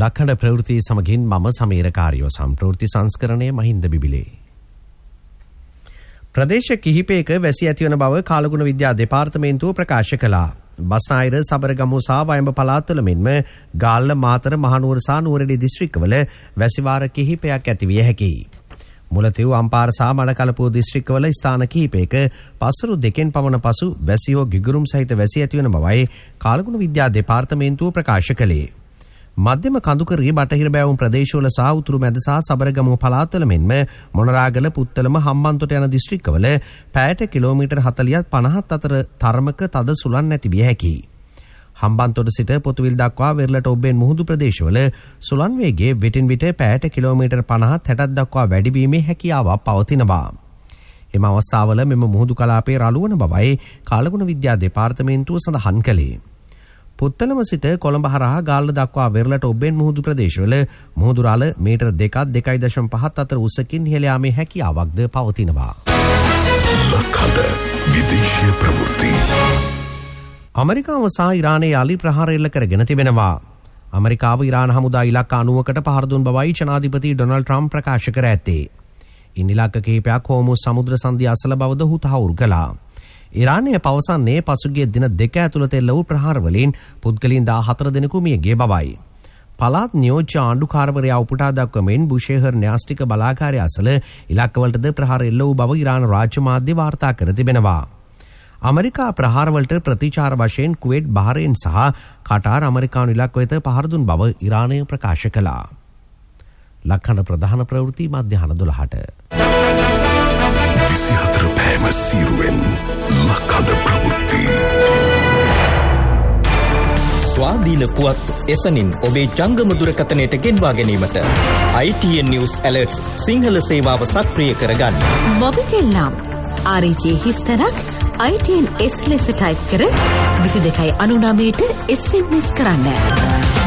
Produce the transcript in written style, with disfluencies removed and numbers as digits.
ලක්හඬ ප්‍රවෘත්ති සමගින් මම සමීර කාර්යෝ සම්ප්‍රවෘත්ති සංස්කරණය මහින්ද බිබිලේ. ප්‍රදේශ කිහිපයක වැසි ඇතිවන බව කාලගුණ විද්‍යා දෙපාර්තමේන්තුව ප්‍රකාශ කළා. බස්නාහිර සබරගමු සහ වයඹ පළාත්වල මෙන්ම ගාල්ල මාතර මහනුවර සහ නුවරඑළිය දිස්ත්‍රික්කවල වැසිවාර කිහිපයක් ඇති විය හැකියි. මුලතිව් අම්පාර සහ මඩකලපුව දිස්ත්‍රික්කවල ස්ථාන කිහිපයක පස්වරු දෙකෙන් පමණ පසු වැසියෝ ගිගුරුම් සහිත වැසි ඇතිවන බවයි කාලගුණ විද්‍යා දෙපාර්තමේන්තුව ප්‍රකාශ කළේ. මධ්‍යම කඳුකරී බටහිර බැවුම් ප්‍රදේශවල සහ උතුරු මැද සහ සබරගමු පළාත්වල මෙන්ම මොනරාගල පුත්තලම හම්බන්තොට යන දිස්ත්‍රික්කවල පැයට කිලෝමීටර් 40ත් 50ත් අතර තරමක තද සුළං නැති විය හැකියි. හම්බන්තොට සිට පොතුවිල් දක්වා වෙරළට ඔබ්බෙන් මුහුදු ප්‍රදේශවල සුළං වේගය විටින් විට පැයට කිලෝමීටර් 50ත් 60ත් දක්වා වැඩි වීමේ හැකියාවක් පවතිනවා. එම අවස්ථාවල මෙම මුහුදු කලාපයේ රළු වන බවයි කාලගුණ විද්‍යා දෙපාර්තමේන්තුව සඳහන් කළේ. පුත්තලම සිට කොළඹ හරහා ගාල්ල දක්වා වෙරළට ඔබ්බෙන් මුහුදු ප්‍රදේශවල මුහුදු රළ මීටර් 2.5 අතර උසකින් ඉහළ යාමේ හැකියාවක්ද පවතිනවා. ලක්හඬ විදේශීය ප්‍රවෘත්ති. අමරිකාව සහ ඉරානය යාලි ප්‍රහාර එල්ල කරගෙන තිබෙනවා. අමරිකාව ඉරාන හමුදා ඉලක්ක 90කට පහර දුන් බවයි ජනාධිපති ඩොනල්ඩ් ට්‍රම්ප් ප්‍රකාශ කර ඇත්තේ. ඉන් ඉලක්ක කිහිපයක් හෝමුස් සමුද්‍ර සන්ධිය අසල බවද ඔහු තහවුරු කළා. ඉරානය පවසන්නේ පසුගිය දින දෙක ඇතුළත එල්ල වූ ප්‍රහාරවලින් පුද්ගලයන් 14 දෙනෙකු මිය ගිය බවයි. පළාත් නියෝජ්‍ය ආණ්ඩුකාරවරයා උපුටා දක්වමින් බුෂේහර් න්‍යාස්තික බලාගාරය අසල ඉලක්කවලටද ප්‍රහාර එල්ල වූ බව ඉරාන රාජ්‍ය මාධ්‍ය වාර්තා කර තිබෙනවා. අමරිකා ප්‍රහාරවලට ප්‍රතිචාර වශයෙන් කුවේට් බහරේන් සහ කටාර් අමරිකානු ඉලක්ක වෙත පහර දුන් බව ඉරානය ප්‍රකාශ කළා. ලක්හඬ ප්‍රධාන ප්‍රවෘත්ති මධ්‍යහන 12ට. 24 පෑම සීරුවෙන් ලක්හඬ ප්‍රවෘත්ති. ස්වාධීන පුවත් එසනින් ඔබේ ජංගම දුරකථනයට ගෙන්වා ගැනීමට ITN News Alerts සිංහල සේවාව සක්‍රිය කරගන්න. මොබිටෙල් නම් RJ හිස්තරක් ITN S ලෙස ටයිප් කර 2299ට SMS කරන්න.